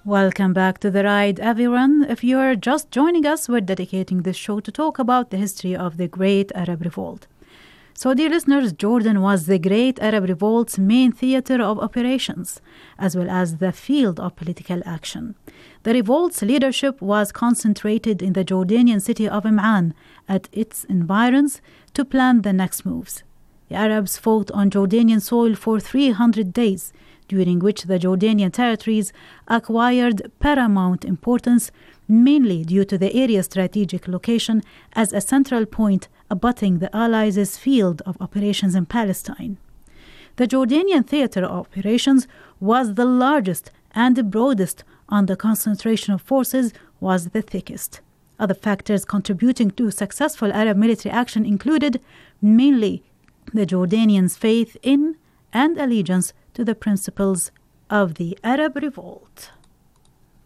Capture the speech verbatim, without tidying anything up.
Welcome back to The Ride, everyone. If you're just joining us, we're dedicating this show to talk about the history of the Great Arab Revolt. So, dear listeners, Jordan was the Great Arab Revolt's main theater of operations, as well as the field of political action. The revolt's leadership was concentrated in the Jordanian city of Amman at its environs to plan the next moves. The Arabs fought on Jordanian soil for three hundred days, during which the Jordanian territories acquired paramount importance, mainly due to the area's strategic location as a central point abutting the Allies' field of operations in Palestine. The Jordanian theater of operations was the largest and the broadest, and the concentration of forces was the thickest. Other factors contributing to successful Arab military action included mainly the Jordanians' faith in and allegiance to the principles of the Arab Revolt.